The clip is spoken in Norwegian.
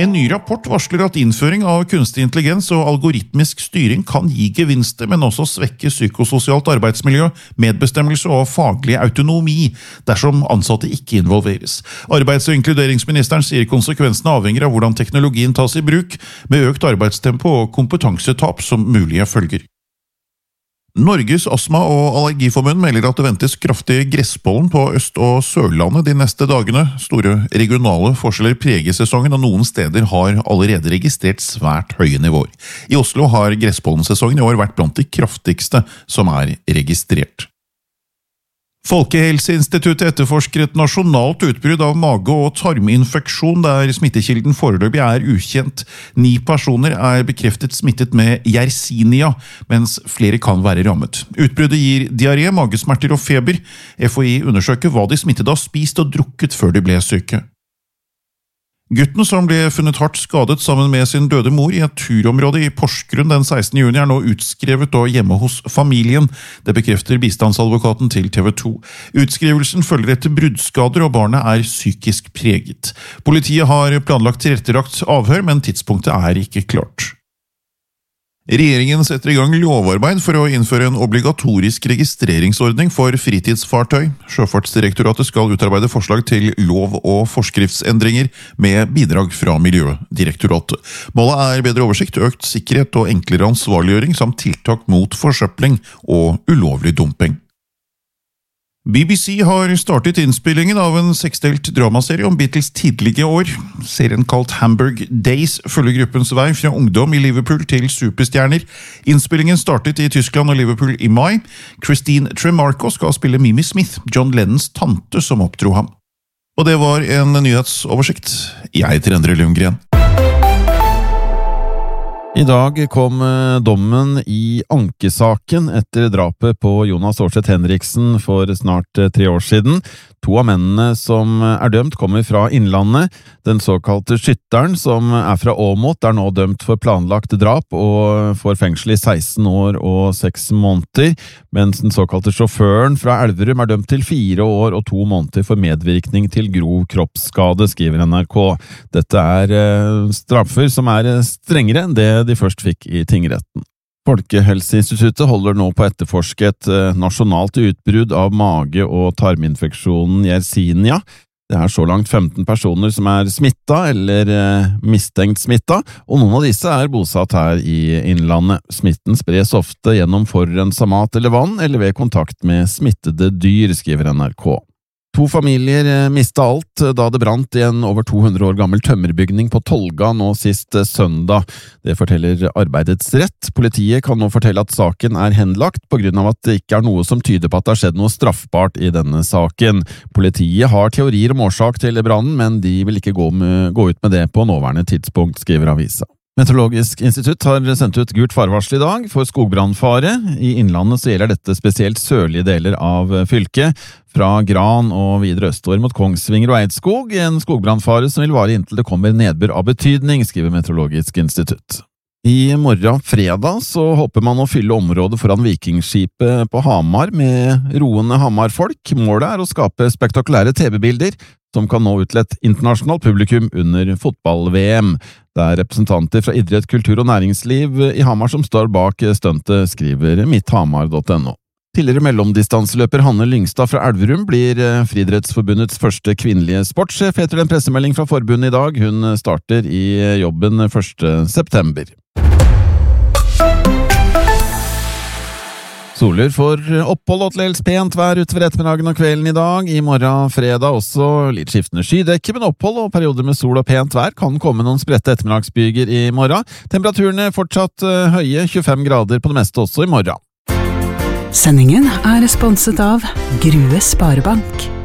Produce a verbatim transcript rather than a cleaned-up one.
En ny rapport varsler at innføring av kunstig intelligens og algoritmisk styring kan gi gevinster, men også svekke psykososialt arbeidsmiljø, medbestemmelse og faglig autonomi dersom ansatte ikke involveres. Arbeids- og inkluderingsministeren sier konsekvensene avhenger av hvordan teknologien tas i bruk, med økt arbeidstempo og kompetansetap som mulige følger. Norges Astma- og Allergiforbund melder at det ventes kraftig gresspollen på Øst- og Sørlandet de neste dagene. Store regionale forskjeller preger sesongen, og noen steder har allerede registrert svært høye nivåer. I Oslo har gresspollensesongen i år vært blant de kraftigste som er registrert. Folkehelseinstituttet etterforsker et nasjonalt utbrudd av mage- og tarminfeksjon der smittekilden foreløpig er ukjent. Ni personer er bekreftet smittet med Yersinia, mens flere kan være rammet. Utbruddet gir diaré, magesmerter og feber. F H I undersøker hva de smittede har spist og drukket før de ble syke. Gutten som ble funnet hardt skadet sammen med sin døde mor i et turområde i Porsgrunn den sekstende juni er nå utskrevet og hjemme hos familien. Det bekrefter bistandsadvokaten til T V to. Utskrivelsen følger etter bruddskader, og barnet er psykisk preget. Politiet har planlagt tilrettelagt avhør, men tidspunktet er ikke klart. Regjeringen setter i gang lovarbeid for å innføre en obligatorisk registreringsordning for fritidsfartøy. Sjøfartsdirektoratet skal utarbeide forslag til lov- og forskriftsendringer med bidrag fra Miljødirektoratet. Målet er bedre oversikt, økt sikkerhet og enklere ansvarliggjøring samt tiltak mot forsøpling og ulovlig dumping. B B C har startet innspillingen av en seksdelt dramaserie om Beatles tidlige år. Serien kalt Hamburg Days følger gruppens vei fra ungdom i Liverpool til superstjerner. Innspillingen startet i Tyskland og Liverpool i mai. Christine Tremarco skal spille Mimi Smith, John Lennons tante som oppdro ham. Og det var en nyhetsoversikt. Jeg heter Endre Lundgren. I dag kom dommen i ankesaken etter drapet på Jonas Årseth Henriksen for snart tre år siden. To av mennene som er dømt kommer fra Innlandet. Den såkalte skytteren, som er fra Åmot, er nå dømt for planlagt drap og får fengsel i seksten år og seks måneder, mens den såkalte sjåføren fra Elverum er dømt til fire år og to måneder for medvirkning til grov kroppsskade, skriver N R K. Dette er straffer som er strengere enn det de først fikk i tingretten. Folkehelseinstituttet holder nå på å etterforske et nasjonalt utbrudd av mage- og tarminfeksjonen Yersinia. Det er så langt femten personer som er smittet eller mistenkt smittet, og noen av disse er bosatt her i Innlandet. Smitten spres ofte gjennom forurenset mat eller vann, eller ved kontakt med smittede dyr, skriver N R K. To familier mistet alt da det brant i en over to hundre år gammel tømmerbygning på Tolga nå sist søndag. Det forteller Arbeidets Rett. Politiet kan nå fortelle at saken er henlagt på grunn av at det ikke er noe som tyder på at det har skjedd noe straffbart i denne saken. Politiet har teorier om årsak til brannen, men de vil ikke gå, med, gå ut med det på nåværende tidspunkt, skriver avisa. Meteorologisk institutt har sendt ut gult farevarsel i dag for skogbrannfare. I Innlandet så gjelder dette spesielt sørlige deler av fylket, fra Gran og videre østover mot Kongsvinger og Eidskog, en skogbrannfare som vil vare inntil det kommer nedbør av betydning, skriver Meteorologisk institutt. I morgen fredag så håper man å fylle området foran Vikingskipet på Hamar med roende Hamar-folk. Målet er å skape spektakulære T V-bilder som kan nå ut til et internasjonalt publikum under fotball-V M. Det er representanter fra idrett, kultur og næringsliv i Hamar som står bak stuntet, skriver mitthamar punktum no. Tidligere mellomdistanseløper Hanne Lyngstad fra Elverum blir Friidrettsforbundets første kvinnelige sportssjef, heter det en pressemelding fra forbundet i dag. Hun starter i jobben første september. Soler for opphold og til dels pent vær utover ettermiddagen og kvelden i dag. I morgen fredag også litt skiftende skydekke, men opphold og perioder med sol og pent vær kan komme noen spredte ettermiddagsbyger i morgen. Temperaturene fortsatt høye, tjuefem grader på det meste også i morgen. Sendingen er sponset av Grue Sparebank.